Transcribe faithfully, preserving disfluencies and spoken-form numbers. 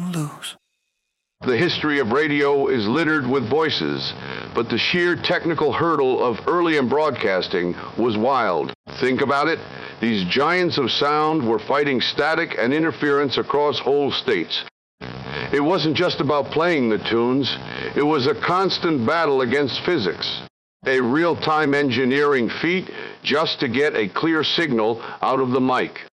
lose. The history of radio is littered with voices, but the sheer technical hurdle of early in broadcasting was wild. Think about it. These giants of sound were fighting static and interference across whole states. It wasn't just about playing the tunes. It was a constant battle against physics. A real-time engineering feat just to get a clear signal out of the mic.